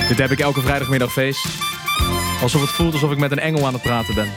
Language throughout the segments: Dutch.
Dit heb ik elke vrijdagmiddag feest. Alsof het voelt alsof ik met een engel aan het praten ben.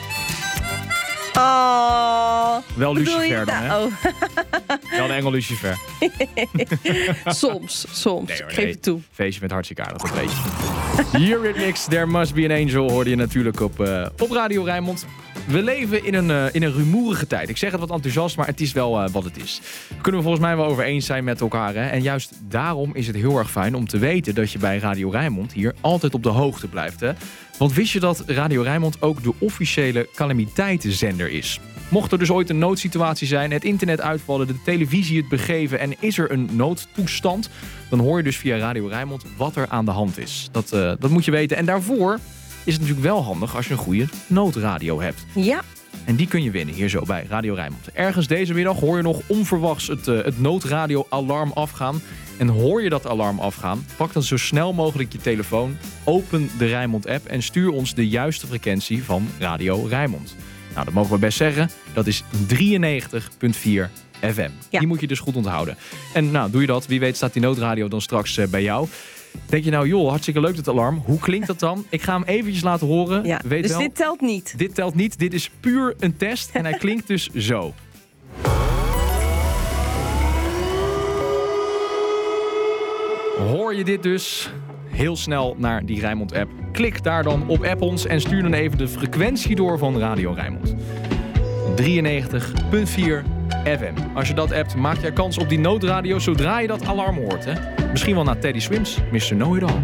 Oh, Wel Lucifer dan, hè? Oh. Wel de engel Lucifer. Soms. Nee, hoor, Geef het toe. Feestje met hartstikke aardig, dat weet je. Eurythmics, There Must Be an Angel hoorde je natuurlijk op Radio Rijnmond. We leven in een rumoerige tijd. Ik zeg het wat enthousiast, maar het is wel wat het is. Daar kunnen we volgens mij wel over eens zijn met elkaar. Hè? En juist daarom is het heel erg fijn om te weten dat je bij Radio Rijnmond hier altijd op de hoogte blijft. Hè? Want wist je dat Radio Rijnmond ook de officiële calamiteitenzender is? Mocht er dus ooit een noodsituatie zijn, het internet uitvallen, de televisie het begeven en is er een noodtoestand, dan hoor je dus via Radio Rijnmond wat er aan de hand is. Dat moet je weten. En daarvoor is het natuurlijk wel handig als je een goede noodradio hebt. Ja. En die kun je winnen hier zo bij Radio Rijnmond. Ergens deze middag hoor je nog onverwachts het noodradio-alarm afgaan. En hoor je dat alarm afgaan, pak dan zo snel mogelijk je telefoon, open de Rijnmond-app en stuur ons de juiste frequentie van Radio Rijnmond. Nou, dat mogen we best zeggen. Dat is 93.4 FM. Ja. Die moet je dus goed onthouden. En nou, doe je dat, wie weet staat die noodradio dan straks bij jou. Denk je nou, joh, hartstikke leuk dat alarm. Hoe klinkt dat dan? Ik ga hem eventjes laten horen. Ja. Weet Dus wel, dit telt niet. dit telt niet. Dit is puur een test. En hij klinkt dus zo. Hoor je dit dus? Heel snel naar die Rijnmond-app. Klik daar dan op app ons en stuur dan even de frequentie door van Radio Rijnmond. 93.4 FM. Als je dat appt, maak je kans op die noodradio zodra je dat alarm hoort. Hè? Misschien wel naar Teddy Swims, Mr. Know It All.